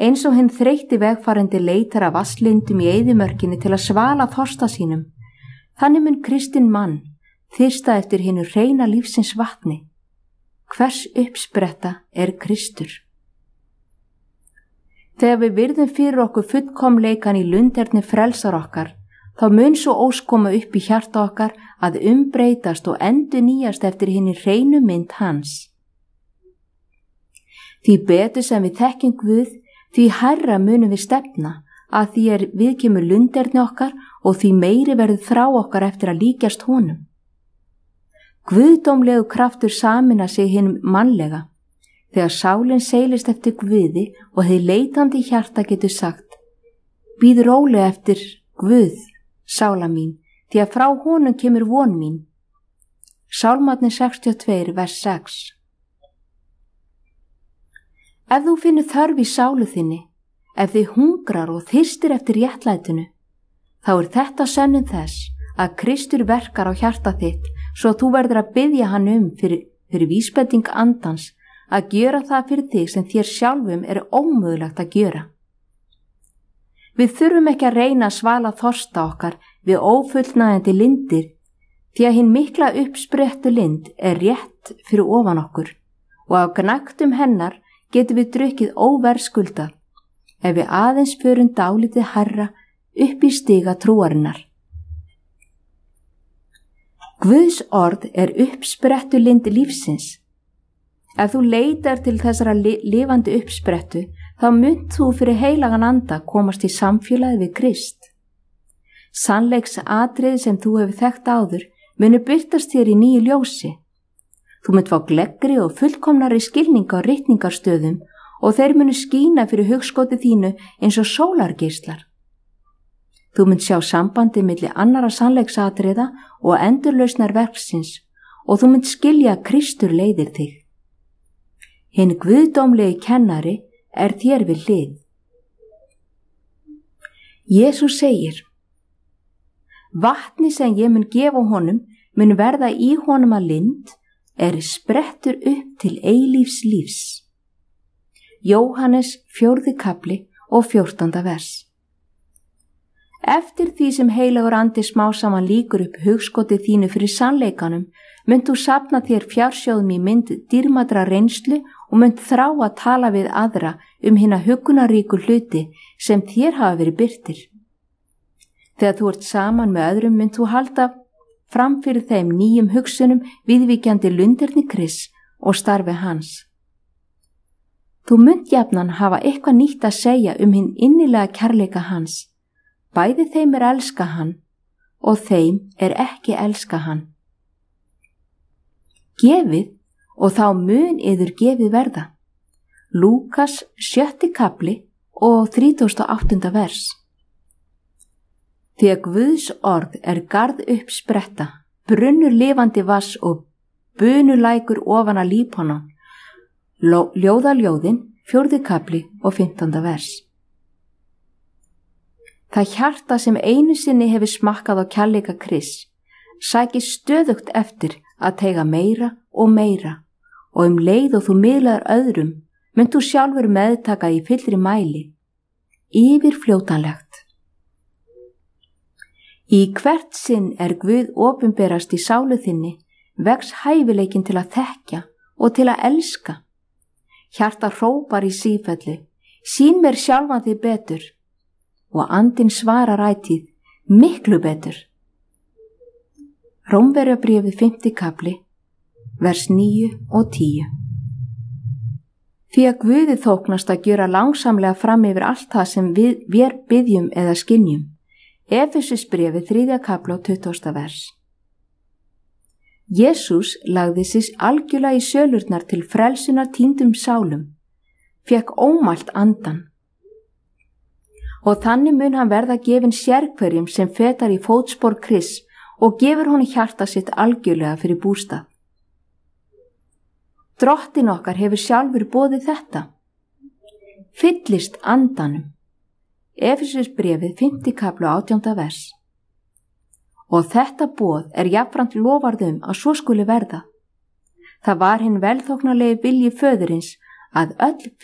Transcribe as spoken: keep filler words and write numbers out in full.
Eins og hinn þreytti vegfarandi leitar af vatnslindum í eyðimörkinni til að svala þorsta sínum, þannig mun kristinn mann þyrsta eftir hinnu hreina lífsins vatni. Hvers uppspretta er Kristur? Þegar við virðum fyrir okkur fullkomleikan í lundherni frelsar okkar, þá mun svo óskoma upp í hjarta okkar að umbreytast og endurnýjast eftir hinni hreinu mynd hans. Því betur sem við þekkjum Guð, því hærra munum við stefna, að því er við kemur lundherni okkar og því meiri verður þrá okkar eftir að líkjast honum. Guðdómlegu kraftur samina sig hinum mannlega, þegar sálin seilist eftir Guði og hið leitandi hjarta getur sagt: Bíð rólega eftir Guð, sála mín, því að frá honum kemur von mín. Sálmarnir sextíu og tvö, vers sex. Ef þú finnur þörf í sálu þinni, ef þið hungrar og þyrstir eftir réttlætinu, þá er þetta sönnun þess að Kristur verkar á hjarta þitt, svo þú verður að biðja hann um fyrir, fyrir vísbending andans að gjöra það fyrir þig sem þér sjálfum er ómögulegt að gjöra. Við þurfum ekki að reyna að svala þorsta okkar við ófullnægjandi lindir, því að hinn mikla uppsprettu lind er rétt fyrir ofan okkur og af gnægtum hennar getum við drukkið óverðskuldað ef við aðeins förum dálítið hærra upp í stiga trúarinnar. Guðs orð er uppsprettu lind lífsins. Ef þú leitar til þessara li lifandi uppsprettu, þá munt þú fyrir heilagan anda komast í samfélagi við Krist. Sannleiks atriði sem þú hefur þekkt áður munu birtast þér í nýju ljósi. Þú munt fá gleggri og fullkomnari skilning á ritningarstöðum og þeir munu skína fyrir hugskoti þínu eins og sólargeislar. Þú munt sjá sambandi milli annara sannleiksatriða og endurlausnar verksins og þú munt skilja að Kristur leiðir þig. Hinn guðdómlegi kennari er þér við hlið. Jesús segir: Vatni sem ég mun gefa honum mun verða í honum að lind er sprettur upp til eilífs lífs. Jóhannes fjórði kapli og fjórtánda vers. Eftir því sem heilagur andi smá saman líkur upp hugskoti þínu fyrir sannleikanum, munt þú safna þér fjársjóðum í mynd dýrmætra reynslu og munt þrá að tala við aðra um hina huggunaríku hluti sem þér hafa verið birtir. Þegar þú ert saman með öðrum munt þú halda fram fyrir þeim nýjum hugsunum viðvíkjandi lundherni Krists og starfi hans. Þú munt jafnan hafa eitthvað nýtt að segja um hinn innilega kærleika hans. Bæði þeim er elska hann og þeim er ekki elska hann. Gefið og þá mun yður gefið verða. Lúkas sjötti kapli og þrítugasta og áttunda vers. Því að Guðs orð er garð uppspretta, brunnur lifandi vass og bunulækur ofan að lífhóna. Ljóðaljóðin, fjórði kapli og fimmtánda vers. Það hjarta sem einu sinni hefur smakkað á kærleika Krists sækir stöðugt eftir að teiga meira og meira og um leið og þú miðlaðir öðrum munt þú sjálfur meðtaka í fyllri mæli, yfir fljótanlegt. Í hvert sinn er Guð opinberast í sálu þinni, vex hæfileikin til að þekkja og til að elska. Hjarta hrópar í sífellu: Sýn mér sjálfan þig betur, og andinn svarar ætíð: miklu betur. Rómverjabréfið fimmti kapli, vers níu og tíu. Því að Guði þóknast að gjöra langsamlega fram yfir allt það sem við, við biðjum eða skynjum. Efesusbréfið þriðja kapli og tuttugasta vers. Jesús lagði sig algjörlega í sölurnar til frelsunar týndum sálum, fékk ómælt andan. Og þannig mun hann verða gefin sérhverjum sem fetar í fótspor Krists og gefur honum hjarta sitt algjörlega fyrir bústað. Drottin okkar hefur sjálfur boðið þetta. Fyllist andanum. Efesusbréfið fimmti kapli og átjánda vers. Og þetta boð er jafnframt lofarðum að svo skuli verða. Það var hinn velþóknarlegi vilji föðurins að öll